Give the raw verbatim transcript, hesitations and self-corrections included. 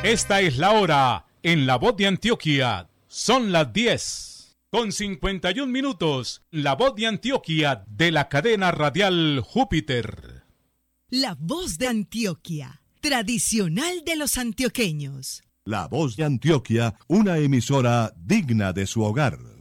Esta es la hora en La Voz de Antioquia. Son las diez con cincuenta y un minutos. La Voz de Antioquia de la cadena radial Júpiter. La Voz de Antioquia, tradicional de los antioqueños. La Voz de Antioquia, una emisora digna de su hogar.